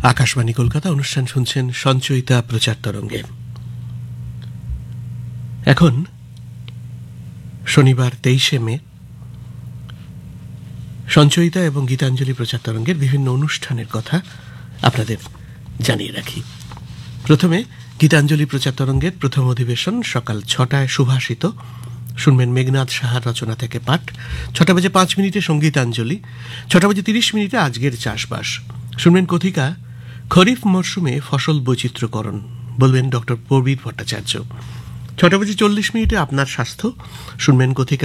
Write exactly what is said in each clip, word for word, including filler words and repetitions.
আকাশবাণী কলকাতা অনুষ্ঠান শুনছেন সঞ্চয়িতা প্রচার তরঙ্গে। এখন শনিবার তেইশে মে সঞ্চয়িতা এবং গীতাঞ্জলি প্রচার তরঙ্গের বিভিন্ন অনুষ্ঠানের কথা আপনাদের জানিয়ে রাখি। প্রথমে গীতাঞ্জলি প্রচার তরঙ্গের প্রথম অধিবেশন সকাল ছটায় সুভাষিত, শুনবেন মেঘনাথ সাহার রচনা থেকে পাঠ। ছটা বাজে পাঁচ মিনিটে সঙ্গীতাঞ্জলি, ছটা বাজে তিরিশ মিনিটে আজকের চাষবাস, শুনবেন কথিকা খরিফ মরশুমে ফসল বৈচিত্র্যকরণ, বলবেন ডক্টর প্রবীর ভট্টাচার্য। ছটা বাজে চল্লিশ মিনিটে আপনার স্বাস্থ্য, শুনবেন কথিকা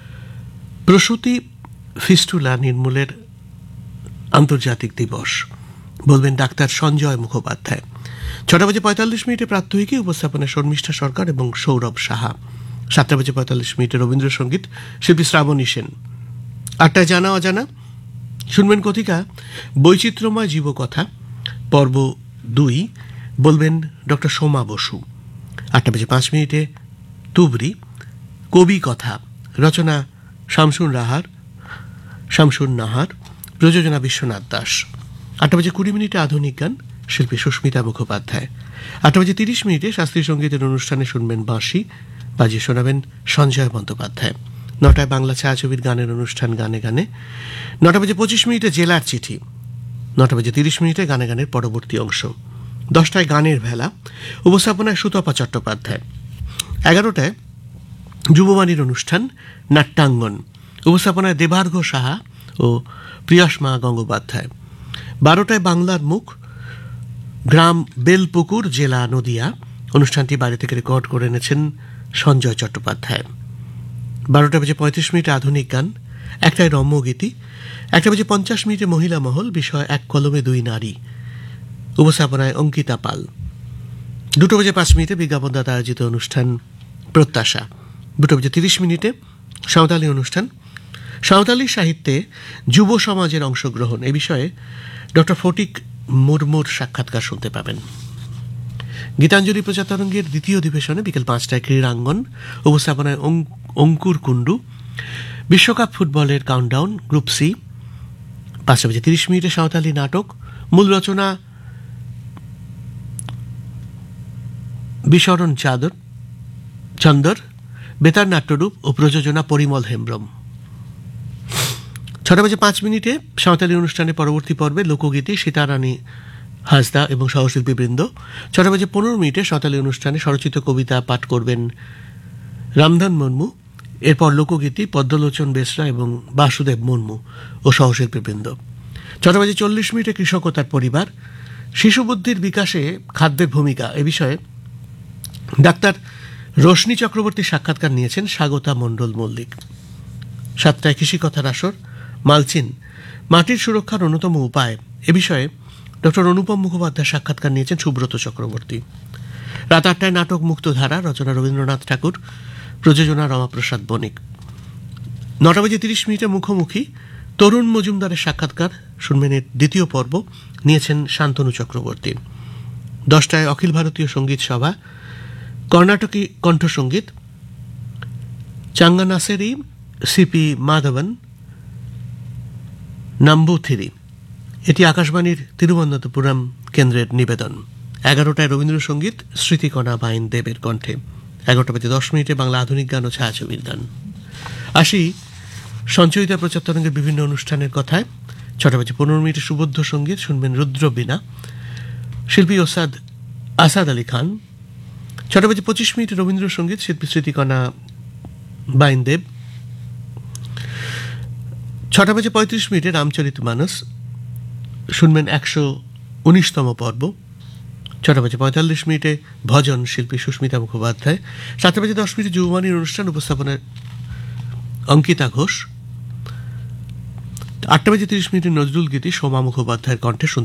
প্রসূতি ফিস্টুলা নির্মূলের আন্তর্জাতিক দিবস, বলবেন ডাক্তার সঞ্জয় মুখোপাধ্যায়। ছটা বাজে পঁয়তাল্লিশ মিনিটে প্রাত্যহিকী, উপস্থাপনা শর্মিষ্ঠা সরকার এবং সৌরভ সাহা। সাতটা বাজে পঁয়তাল্লিশ মিনিটে রবীন্দ্রসঙ্গীত, শিল্পী শ্রাবণী সেন। আটটায় জানা অজানা, শুনবেন কথিকা বৈচিত্র্যময় জীবকথা পর্ব দুই, বলবেন ডক্টর সোমা বসু। আটটা বাজে পাঁচ মিনিটে তুবরি কবি কথা, রচনা শামসুন রাহার শামসুন নাহার, প্রযোজনা বিশ্বনাথ দাস। আটটা বাজে কুড়ি মিনিটে আধুনিক গান, শিল্পী সুস্মিতা মুখোপাধ্যায়। আটটা বাজে তিরিশ মিনিটে শাস্ত্রীয় সঙ্গীতের অনুষ্ঠানে শুনবেন বাঁশি, বাজিয়ে শোনাবেন সঞ্জয় বন্দ্যোপাধ্যায়। নটায় বাংলা ছায়াছবির গানের অনুষ্ঠান গানে গানে। নটা বাজে পঁচিশ মিনিটে জেলার চিঠি। নটা বাজে তিরিশ মিনিটে গানে গানের পরবর্তী অংশ। দশটায় গানের ভেলা, উপস্থাপনায় সুতপা চট্টোপাধ্যায়। এগারোটায় যুববাণীর অনুষ্ঠান নাট্যাঙ্গন, উপস্থাপনায় দেবার্ঘ সাহা ও প্রিয়াসমা গঙ্গোপাধ্যায়। বারোটায় বাংলার মুখ, গ্রাম বেলপুকুর, জেলা নদিয়া। অনুষ্ঠানটি বাড়ি থেকে রেকর্ড করে এনেছেন সঞ্জয় চট্টোপাধ্যায়। বারোটা বাজে পঁয়ত্রিশ মিনিটে আধুনিক গান। একটায় রম্যগীতি। একটা বাজে পঞ্চাশ মিনিটে মহিলা মহল, বিষয় এক কলমে দুই নারী, উপস্থাপনায় অঙ্কিতা পাল। দুটো বাজে পাঁচ মিনিটে বিজ্ঞাপনদাতা আয়োজিত অনুষ্ঠান প্রত্যাশা। দুটো বাজে তিরিশ মিনিটে সাঁওতালি অনুষ্ঠান, সাঁওতালি সাহিত্যে যুব সমাজের অংশগ্রহণ, এ বিষয়ে ডক্টর ফটিক মুর্মুর সাক্ষাৎকার শুনতে পাবেন। গীতাঞ্জলি প্রচার তরঙ্গের দ্বিতীয় অধিবেশনে বিকেল পাঁচটায় ক্রীড়াঙ্গন, উপস্থাপনায় অঙ্কুর কুণ্ডু। বিশ্বকাপ ফুটবলের কাউন্টডাউন, গ্রুপ সি। পাঁচটা বাজে তিরিশ মিনিটে সাঁওতালি নাটক, মূল রচনা বিশরণ চাদর চন্দর, বেতার নাট্যরূপ ও প্রযোজনা পরিমল হেমব্রম। ছটা বাজে পাঁচ মিনিটে সাঁওতালি অনুষ্ঠানে পরবর্তী পর্বে লোকগীতি সীতারানী হাসদা এবং সহশিল্পীবৃন্দ। ছটা বাজে পনেরো মিনিটে সাঁওতালি অনুষ্ঠানে স্বরচিত কবিতা পাঠ করবেন রামধন মুর্মু। এরপর লোকগীতি পদ্মলোচন বেসরা এবং বাসুদেব মুর্মু ও সহশিল্পীবৃন্দ। ছটা বাজে চল্লিশ মিনিটে কৃষক ও তার পরিবার, শিশু বুদ্ধির বিকাশে খাদ্যের ভূমিকা, এ বিষয়ে ডাক্তার রোশনী চক্রবর্তীর সাক্ষাৎকার নিয়েছেন স্বাগতা মণ্ডল মল্লিক। সাতটায় কৃষিকথার আসর, মালচিন মাটির সুরক্ষার অন্যতম উপায়, এ বিষয়ে ডক্টর অনুপম মুখোপাধ্যায় সাক্ষাৎকার নিয়েছেন সুব্রত চক্রবর্তী। রাত আটটায় নাটক মুক্তধারা, রচনা রবীন্দ্রনাথ ঠাকুর, প্রযোজনা রমাপ্রসাদ বণিক। নটা বাজে তিরিশ মিনিটে মুখোমুখি, তরুণ মজুমদারের সাক্ষাৎকার শুনবেন। এর দ্বিতীয় পর্ব নিয়েছেন শান্তনু চক্রবর্তী। দশটায় অখিল ভারতীয় সঙ্গীত সভা, কর্ণাটকী কণ্ঠসঙ্গীত, চাঙ্গানাসেরি, সিপি মাধবন, নাম্বুথিরি। এটি আকাশবাণীর তিরুবনন্তপুরম কেন্দ্রের নিবেদন। এগারোটায় রবীন্দ্রসঙ্গীত, স্মৃতিকণা বাইন দেবের কণ্ঠে। এগারোটা বাজে দশ মিনিটে বাংলা আধুনিক গান ও ছায়াছবির গান। আসি সঞ্চয়িতা প্রচার তরঙ্গের বিভিন্ন অনুষ্ঠানের কথায়। ছটা বাজে পনেরো মিনিটে সুবদ্ধ সঙ্গীত, শুনবেন রুদ্রবীণা, শিল্পী ওসাদ আসাদ আলী খান। ছটা বাজে পঁচিশ মিনিটে রবীন্দ্রসঙ্গীত, শিল্পী স্মৃতিকণা বাইন দেব। ছটা বাজে পঁয়ত্রিশ মিনিটে রামচরিত মানস, শুনবেন একশো উনিশতম পর্ব। ছটা বাজে পঁয়তাল্লিশ মিনিটে ভজন, শিল্পী সুস্মিতা মুখোপাধ্যায়। সাতটা বাজে দশ মিনিটে যুববাণীর অনুষ্ঠান, উপস্থাপনায় অঙ্কিতা ঘোষ। আটটা বাজে তিরিশ মিনিটে নজরুল গীতি, সোমা মুখোপাধ্যায়ের কণ্ঠে